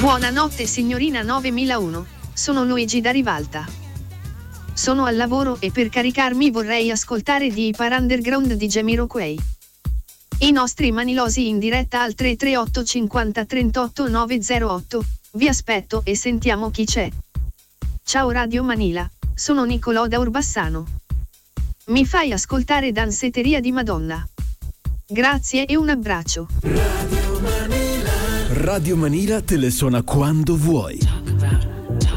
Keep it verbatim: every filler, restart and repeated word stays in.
Buonanotte signorina novemilauno, sono Luigi da Rivalta. Sono al lavoro e per caricarmi vorrei ascoltare Deeper Underground di Jamiroquai. I nostri manilosi in diretta al tre tre otto cinquanta trentotto novecentotto, vi aspetto e sentiamo chi c'è. Ciao Radio Manila, sono Nicolò da Urbassano. Mi fai ascoltare Danzeteria di Madonna? Grazie e un abbraccio. Radio Manila. Radio Manila te le suona quando vuoi.